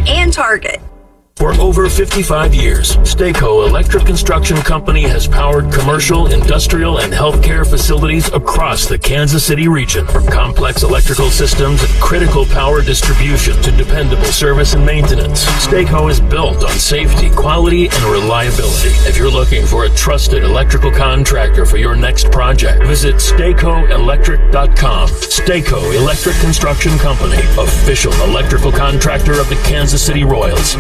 and Target. For over 55 years, Stayco Electric Construction Company has powered commercial, industrial, and healthcare facilities across the Kansas City region. From complex electrical systems and critical power distribution to dependable service and maintenance, Stayco is built on safety, quality, and reliability. If you're looking for a trusted electrical contractor for your next project, visit StaycoElectric.com. Stayco Electric Construction Company, official electrical contractor of the Kansas City Royals.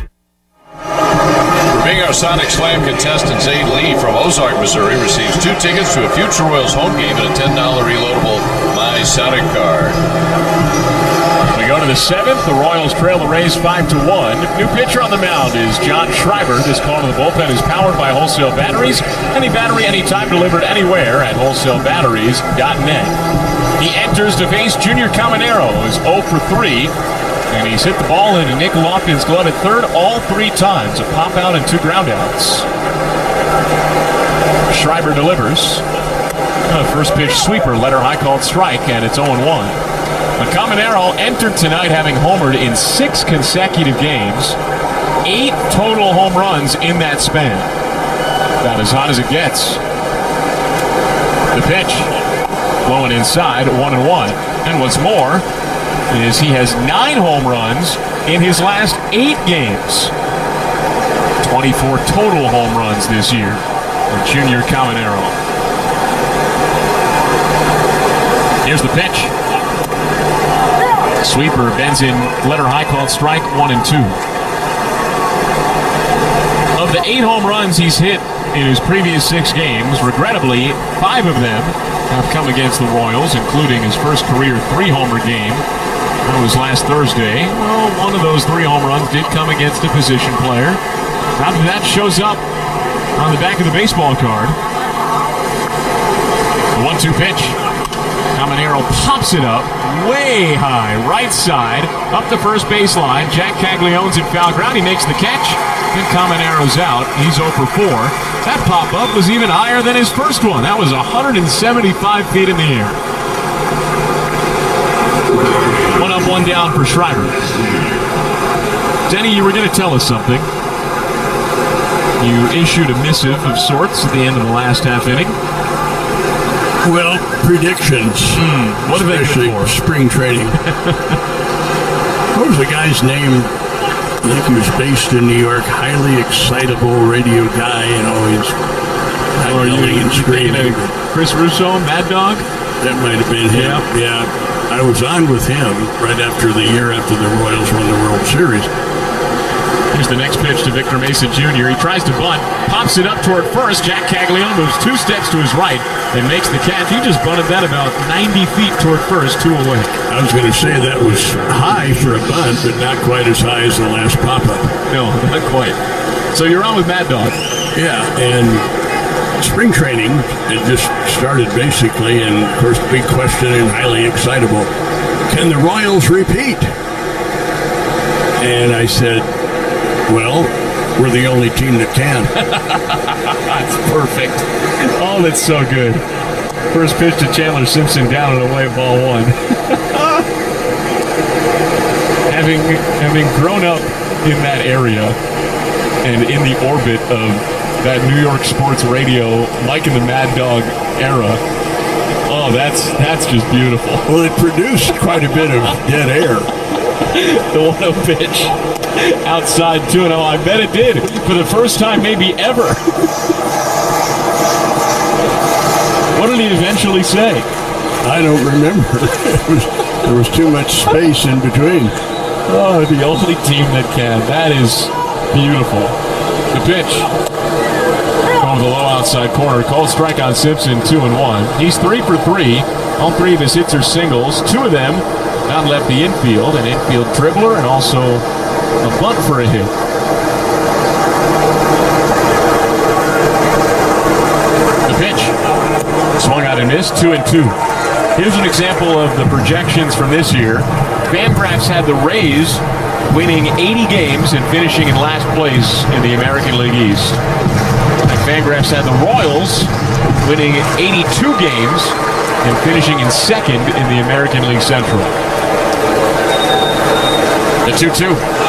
For being our Sonic Slam contestant, Zane Lee from Ozark, Missouri, receives 2 tickets to a future Royals home game and a $10 reloadable My Sonic card. We go to the 7th. The Royals trail the Rays 5-1. New pitcher on the mound is John Schreiber. This call to the bullpen is powered by Wholesale Batteries. Any battery, anytime, delivered anywhere at wholesalebatteries.net. He enters to face Junior Caminero, who is 0 for 3. And he's hit the ball into Nick Lofton's glove at third all 3 times. A pop out and 2 ground outs. Schreiber delivers. First pitch sweeper, letter high called strike, and it's 0-1. Caminero entered tonight having homered in 6 consecutive games. 8 total home runs in that span. About as hot as it gets. The pitch. Blowing inside, 1-1. And what's more is he has 9 home runs in his last 8 games. 24 total home runs this year for Junior Caminero. Here's the pitch. Sweeper bends in, letter high called strike, 1-2. Of the 8 home runs he's hit in his previous 6 games, regrettably, 5 of them have come against the Royals, including his first career 3-homer game. That was last Thursday. Well, one of those 3 home runs did come against a position player. Now that shows up on the back of the baseball card. The 1-2 pitch. Caminero pops it up way high, right side, up the first baseline. Jack Caglione's in foul ground. He makes the catch. Then Caminero's out. He's 0 for 4. That pop-up was even higher than his first one. That was 175 feet in the air. 1 up, 1 down for Schreiber. Denny, you were going to tell us something. You issued a missive of sorts at the end of the last half inning. Well, predictions. What are they good for? Spring training. What was the guy's name? I think he was based in New York. Highly excitable radio guy, he's yelling and screaming. Chris Russo, Mad Dog? That might have been him. Yeah. I was on with him right after the year after the Royals won the World Series. Here's the next pitch to Victor Mason Jr. He tries to bunt, pops it up toward first. Jack Caglione moves 2 steps to his right and makes the catch. He just bunted that about 90 feet toward first, 2 away. I was going to say that was high for a bunt, but not quite as high as the last pop-up. No, not quite. So you're on with Mad Dog. Yeah, and spring training had just started basically, and of course the big question and highly excitable, can the Royals repeat? And I said, well, we're the only team that can. That's perfect. Oh, that's so good. First pitch to Chandler Simpson down and away, ball 1. Having grown up in that area and in the orbit of that New York sports radio, Mike and the Mad Dog era, oh, that's just beautiful. Well, it produced quite a bit of dead air. The 1-0 pitch outside 2-0. I bet it did for the first time maybe ever. What did he eventually say? I don't remember. There was too much space in between. Oh, the only team that can. That is beautiful. The pitch. Over the low outside corner. Called strike on Simpson, 2-1. He's 3 for 3. All 3 of his hits are singles. 2 of them down left the infield, an infield dribbler, and also a bunt for a hit. The pitch. Swung out and missed, 2-2. Here's an example of the projections from this year. Fangraphs had the Rays winning 80 games and finishing in last place in the American League East. And Fangraphs had the Royals winning 82 games and finishing in second in the American League Central. The 2-2.